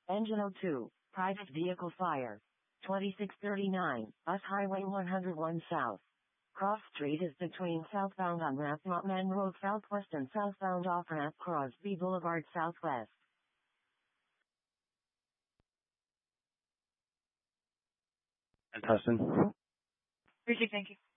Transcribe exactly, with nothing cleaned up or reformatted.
Engine oh two, private vehicle fire. twenty-six thirty-nine, Bus Highway one oh one South. Cross Street is between southbound on-ramp Montman Road Southwest and southbound off-ramp Crosby Boulevard Southwest. And Tustin. Appreciate, thank you.